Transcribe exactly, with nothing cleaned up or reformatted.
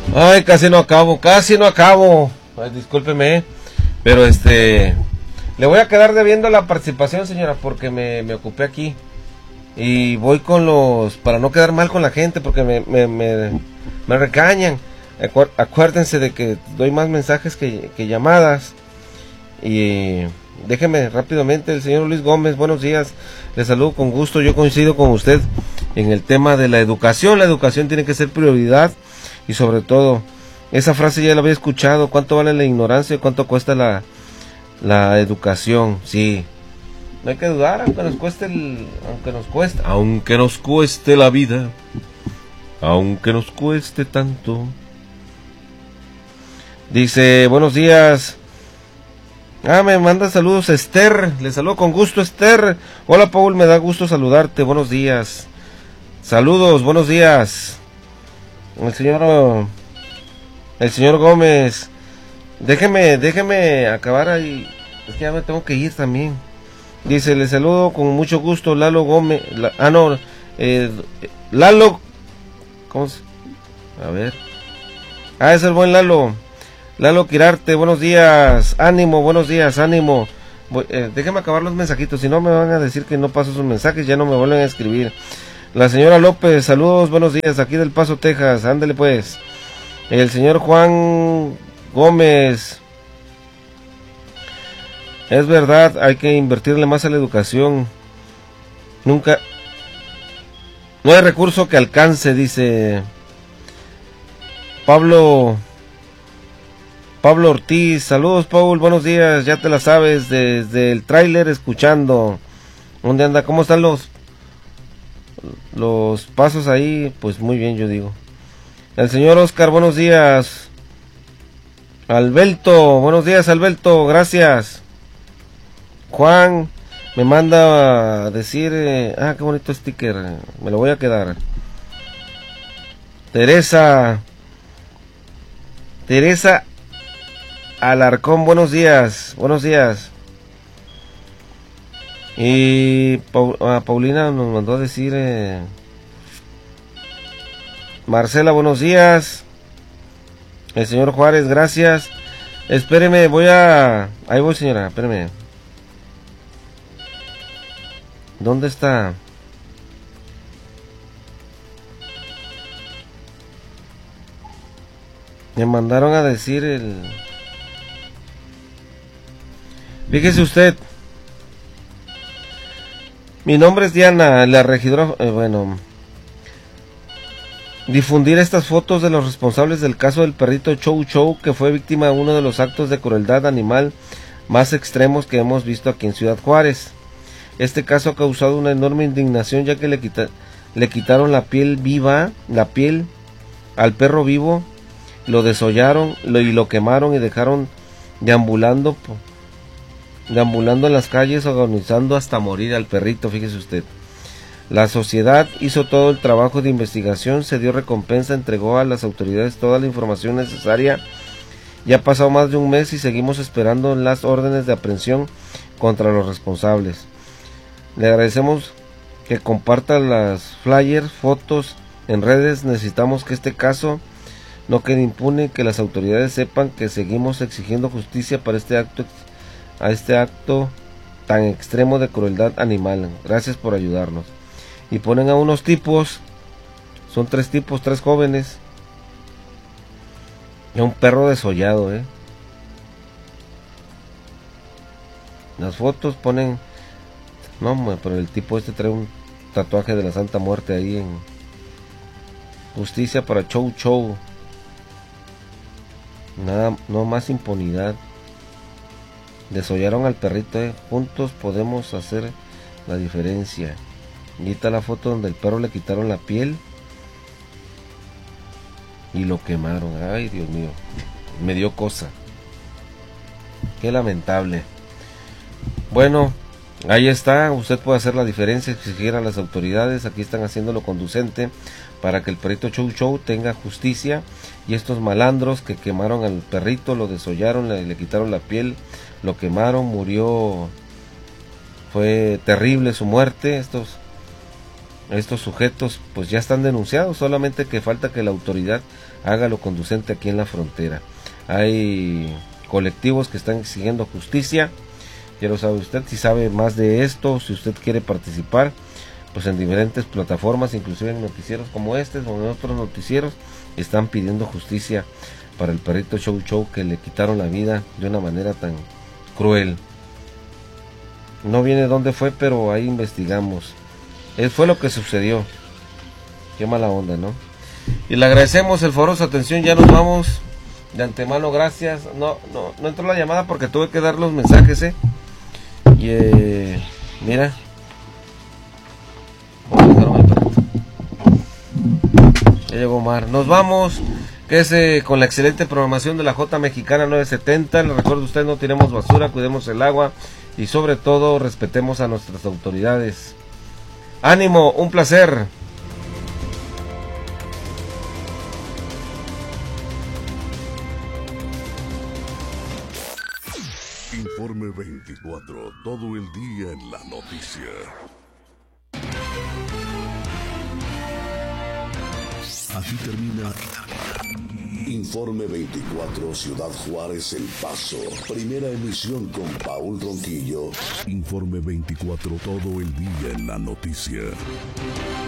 Ay, casi no acabo, casi no acabo. Ay, discúlpeme, pero este... le voy a quedar debiendo la participación, señora, porque me, me ocupé aquí. Y voy con los... para no quedar mal con la gente, porque me, me, me, me recañan. Acu- acuérdense de que doy más mensajes que, que llamadas. Y déjeme rápidamente, el señor Luis Gómez, buenos días. Le saludo con gusto, yo coincido con usted en el tema de la educación. La educación tiene que ser prioridad. Y sobre todo, esa frase ya la había escuchado, ¿cuánto vale la ignorancia y cuánto cuesta la, la educación? Sí, no hay que dudar, aunque nos cueste el, aunque nos cueste, aunque nos cueste la vida, aunque nos cueste tanto. Dice, buenos días. Ah, me manda saludos Esther, le saludo con gusto Esther. Hola Paul, me da gusto saludarte, buenos días. Saludos, buenos días. El señor, el señor Gómez, déjeme, déjeme acabar ahí, es que ya me tengo que ir también. Dice, le saludo con mucho gusto, Lalo Gómez, la, ah no, eh, Lalo, ¿cómo se? A ver, ah, es el buen Lalo, Lalo Quirarte, buenos días, ánimo, buenos días, ánimo. Voy, eh, déjeme acabar los mensajitos, si no me van a decir que no paso sus mensajes, ya no me vuelven a escribir. La señora López, saludos, buenos días, aquí del Paso, Texas, ándele pues. El señor Juan Gómez, es verdad, hay que invertirle más a la educación. Nunca, no hay recurso que alcance, dice Pablo, Pablo Ortiz, saludos Paul, buenos días, ya te la sabes, desde el tráiler escuchando. ¿Dónde anda? ¿Cómo están los los pasos ahí? Pues muy bien, yo digo. El señor Oscar, buenos días. Alberto, buenos días Alberto, gracias. Juan me manda a decir, eh, ah, qué bonito sticker, me lo voy a quedar. Teresa, Teresa Alarcón, buenos días, buenos días. Y Paul, ah, Paulina nos mandó a decir, eh, Marcela, buenos días. El señor Juárez, gracias. Espéreme, voy a... ahí voy, señora, espéreme. ¿Dónde está? Me mandaron a decir el... Fíjese usted. Mi nombre es Diana, la regidora, eh, bueno, difundir estas fotos de los responsables del caso del perrito Chow Chow, que fue víctima de uno de los actos de crueldad animal más extremos que hemos visto aquí en Ciudad Juárez. Este caso ha causado una enorme indignación, ya que le, quita, le quitaron la piel viva, la piel al perro vivo, lo desollaron lo, y lo quemaron y dejaron deambulando deambulando en las calles, agonizando hasta morir al perrito, fíjese usted. La sociedad hizo todo el trabajo de investigación, se dio recompensa, entregó a las autoridades toda la información necesaria. Ya ha pasado más de un mes y seguimos esperando las órdenes de aprehensión contra los responsables. Le agradecemos que comparta las flyers, fotos en redes. Necesitamos que este caso no quede impune, que las autoridades sepan que seguimos exigiendo justicia para este acto a este acto tan extremo de crueldad animal. Gracias por ayudarnos. Y ponen a unos tipos, son tres tipos, tres jóvenes, y a un perro desollado, eh. Las fotos ponen, no, pero el tipo este trae un tatuaje de la Santa Muerte ahí en justicia para Chow Chow. Nada, no más impunidad. Desollaron al perrito, eh. Juntos podemos hacer la diferencia. Y está la foto donde el perro le quitaron la piel y lo quemaron. Ay, Dios mío, me dio cosa. Qué lamentable. Bueno, ahí está. Usted puede hacer la diferencia, exigir a las autoridades. Aquí están haciendo lo conducente para que el perrito Chow Chow tenga justicia. Y estos malandros que quemaron al perrito, lo desollaron, le, le quitaron la piel, lo quemaron, murió. Fue terrible su muerte. Estos Estos sujetos pues ya están denunciados, solamente que falta que la autoridad haga lo conducente aquí en la frontera. Hay colectivos que están exigiendo justicia. Ya lo sabe usted. Si sabe más de esto, si usted quiere participar, pues en diferentes plataformas, inclusive en noticieros como este o en otros noticieros, están pidiendo justicia para el perrito Chow Chow, que le quitaron la vida de una manera tan cruel. No viene dónde fue, pero ahí investigamos. Eh, fue lo que sucedió. Qué mala onda, ¿no? Y le agradecemos el favor de su atención. Ya nos vamos. De antemano, gracias. No, no, no entró la llamada porque tuve que dar los mensajes, ¿eh? Y eh, mira. Ya llegó Omar. Nos vamos. Quédese con la excelente programación de la J Mexicana nueve setenta. Les recuerdo a usted, no tiremos basura, cuidemos el agua y sobre todo respetemos a nuestras autoridades. Ánimo, un placer. Informe veinticuatro, todo el día en la noticia. Así termina Informe veinticuatro, Ciudad Juárez, El Paso. Primera emisión con Paul Ronquillo. Informe veinticuatro, todo el día en la noticia.